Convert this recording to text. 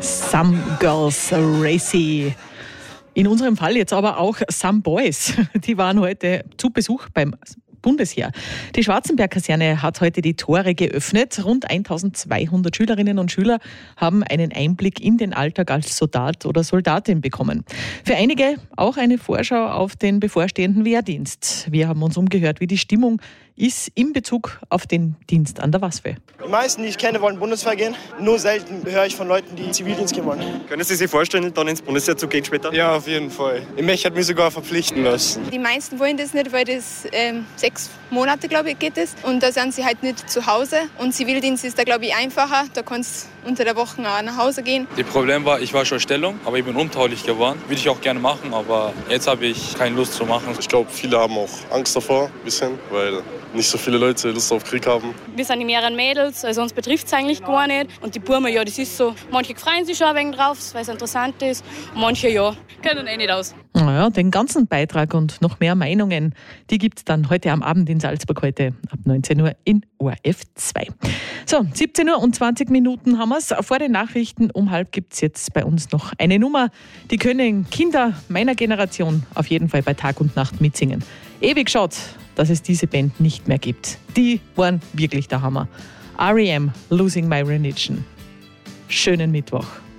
Some Girls Racy. In unserem Fall jetzt aber auch Some Boys. Die waren heute zu Besuch beim Bundesheer. Die Schwarzenberg-Kaserne hat heute die Tore geöffnet. Rund 1200 Schülerinnen und Schüler haben einen Einblick in den Alltag als Soldat oder Soldatin bekommen. Für einige auch eine Vorschau auf den bevorstehenden Wehrdienst. Wir haben uns umgehört, wie die Stimmung ist in Bezug auf den Dienst an der Waffe. Die meisten, die ich kenne, wollen Bundeswehr gehen. Nur selten höre ich von Leuten, die Zivildienst gehen wollen. Können Sie sich vorstellen, dann ins Bundesheer zu gehen später? Ja, auf jeden Fall. Im Mech hat mich sogar verpflichten lassen. Die meisten wollen das nicht, weil das 6 Monate, glaube ich, geht es. Und da sind sie halt nicht zu Hause. Und Zivildienst ist da, glaube ich, einfacher. Da kannst du unter der Woche auch nach Hause gehen. Das Problem war, ich war schon Stellung, aber ich bin untaulich geworden. Würde ich auch gerne machen, aber jetzt habe ich keine Lust zu machen. Ich glaube, viele haben auch Angst davor, ein bisschen, weil nicht so viele Leute Lust auf Krieg haben. Wir sind die mehreren Mädels, also uns betrifft es eigentlich gar nicht. Und die Burmen, ja, das ist so, manche freuen sich schon ein wenig drauf, weil es interessant ist. Und manche, ja, können nicht aus. Naja, den ganzen Beitrag und noch mehr Meinungen, die gibt es dann heute am Abend in Salzburg, heute ab 19 Uhr in ORF 2. So, 17 Uhr und 20 Minuten haben wir es. Vor den Nachrichten um halb gibt es jetzt bei uns noch eine Nummer. Die können Kinder meiner Generation auf jeden Fall bei Tag und Nacht mitsingen. Ewig schaut, dass es diese Band nicht mehr gibt. Die waren wirklich der Hammer. R.E.M. Losing My Religion. Schönen Mittwoch.